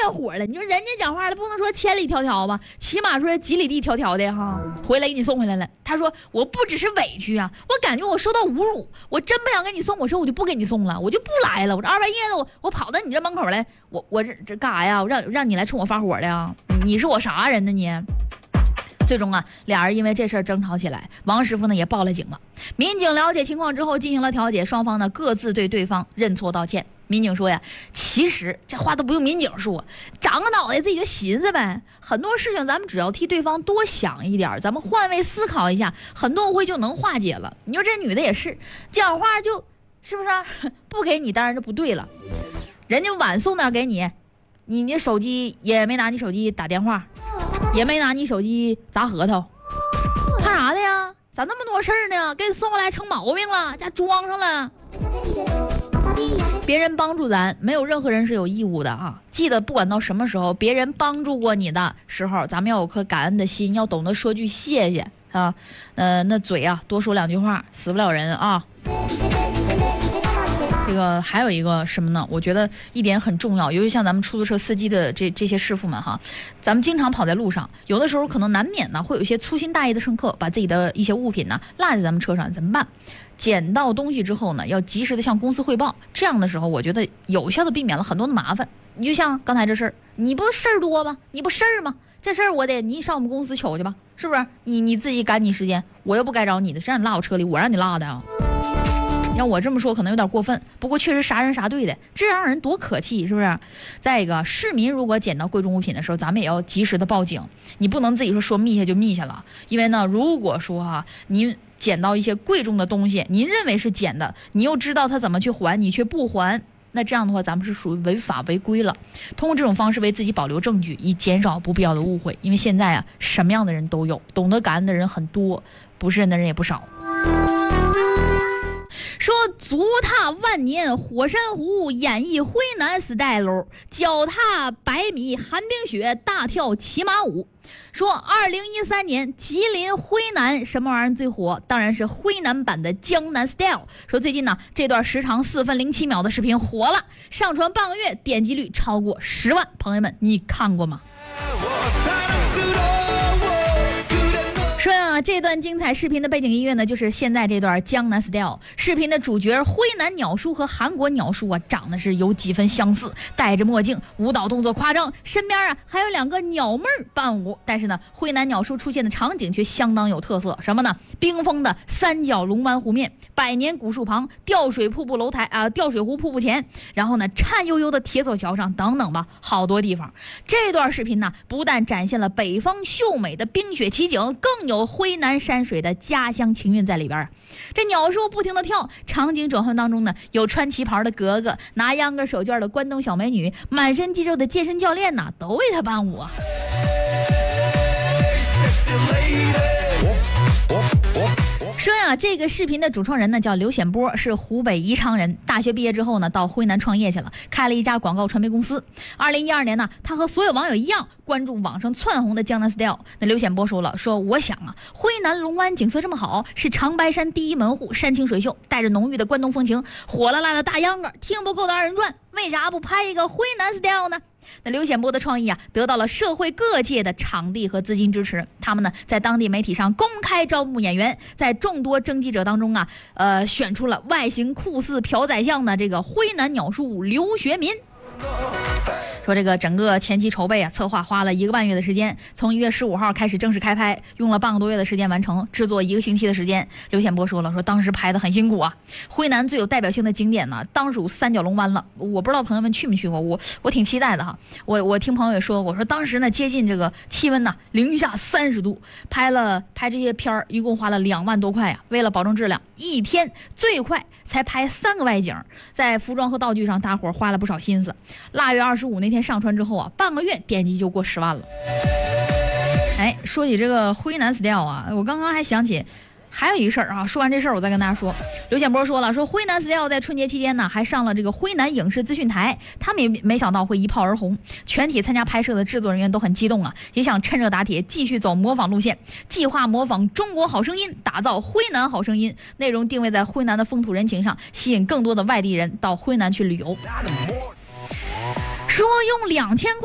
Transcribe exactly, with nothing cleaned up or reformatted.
着火了。你说人家讲话了，不能说千里迢迢吧，起码说几里地迢迢的哈，回来给你送回来了。他说我不只是委屈啊，我感觉我受到侮辱，我真不想给你送，我说我就不给你送了，我就不来了。我这二半夜的，我我跑到你这门口来，我我这这干啥呀？我让让你来冲我发火的呀？你是我啥人呢你？最终啊，俩人因为这事儿争吵起来，王师傅呢也报了警了。民警了解情况之后进行了调解，双方呢各自对对方认错道歉。民警说呀，其实这话都不用民警说，长个脑袋自己就寻思呗。很多事情咱们只要替对方多想一点，咱们换位思考一下，很多误会就能化解了。你说这女的也是，讲话就是不是、啊、不给你，当然就不对了。人家晚送点给你，你你手机也没拿你手机打电话，也没拿你手机砸核桃，怕啥的呀？咋那么多事儿呢？给你送过来成毛病了，家装上了。别人帮助咱，没有任何人是有义务的啊！记得不管到什么时候，别人帮助过你的时候，咱们要有颗感恩的心，要懂得说句谢谢啊。呃，那嘴啊，多说两句话，死不了人啊。这个还有一个什么呢？我觉得一点很重要，尤其像咱们出租车司机的这这些师傅们哈，咱们经常跑在路上，有的时候可能难免呢会有一些粗心大意的乘客把自己的一些物品呢落在咱们车上，怎么办？捡到东西之后呢，要及时的向公司汇报，这样的时候，我觉得有效的避免了很多的麻烦。你就像刚才这事儿，你不事儿多吗？你不事儿吗？这事儿我得你上我们公司求去吧，是不是？你你自己赶你时间，我又不该找你的，谁让你落我车里，我让你落的啊。要我这么说可能有点过分，不过确实啥人啥对的，这让人多可气，是不是？再一个，市民如果捡到贵重物品的时候，咱们也要及时的报警，你不能自己说说密下就密下了，因为呢，如果说哈、啊，您捡到一些贵重的东西，您认为是捡的，你又知道他怎么去还，你却不还，那这样的话，咱们是属于违法违规了。通过这种方式为自己保留证据，以减少不必要的误会。因为现在啊，什么样的人都有，懂得感恩的人很多，不是人的人也不少。说足踏万年火山湖，演绎徽南 style， 脚踏百米寒冰雪，大跳骑马舞。说二零一三年吉林徽南什么玩意儿最火？当然是徽南版的江南 style。说最近呢，这段时长四分零七秒的视频火了，上传半个月，点击率超过十万。朋友们，你看过吗？说呀，这段精彩视频的背景音乐呢，就是现在这段江南 style。视频的主角徽南鸟叔和韩国鸟叔啊，长得是有几分相似，戴着墨镜，舞蹈动作夸张，身边啊还有两个鸟妹儿伴舞。但是呢，徽南鸟叔出现的场景却相当有特色，什么呢？冰封的三角龙湾湖面，百年古树旁，吊水瀑布楼台啊、呃，吊水湖瀑布前，然后呢，颤悠悠的铁索桥上，等等吧，好多地方。这段视频呢，不但展现了北方秀美的冰雪奇景，更有徽南山水的家乡情韵在里边。这鸟叔不停地跳，场景转换当中呢，有穿旗袍的格格，拿秧歌手绢的关东小美女，满身肌肉的健身教练呐，都为他伴舞啊。说呀，这个视频的主创人呢叫刘显波，是湖北宜昌人。大学毕业之后呢，到徽南创业去了，开了一家广告传媒公司。二零一二年呢，他和所有网友一样关注网上窜红的江南 style。那刘显波说了，说我想啊，徽南龙湾景色这么好，是长白山第一门户，山清水秀，带着浓郁的关东风情，火辣辣的大秧歌，听不够的二人转，为啥不拍一个徽南 style 呢？那刘显波的创意啊，得到了社会各界的场地和资金支持。他们呢，在当地媒体上公开招募演员，在众多征集者当中啊，呃，选出了外形酷似朴宰相的这个徽南鸟叔刘学民。说这个整个前期筹备啊，策划花了一个半月的时间，从一月十五号开始正式开拍，用了半个多月的时间完成，制作一个星期的时间。刘显波说了，说当时拍的很辛苦啊。徽南最有代表性的景点呢，当属三角龙湾了。我不知道朋友们去没去过，我我挺期待的哈。我我听朋友也说过，说当时呢接近这个气温呢零下三十度，拍了拍这些片儿，一共花了两万多块呀。为了保证质量，一天最快才拍三个外景，在服装和道具上，大伙儿花了不少心思。腊月二十五那天上传之后啊，半个月点击就过十万了。哎，说起这个徽南 style 啊，我刚刚还想起还有一个事儿啊。说完这事儿，我再跟大家说。刘显波说了，说徽南 style 在春节期间呢，还上了这个徽南影视资讯台，他们也没想到会一炮而红。全体参加拍摄的制作人员都很激动啊，也想趁热打铁，继续走模仿路线，计划模仿中国好声音，打造徽南好声音，内容定位在徽南的风土人情上，吸引更多的外地人到徽南去旅游。说用两千块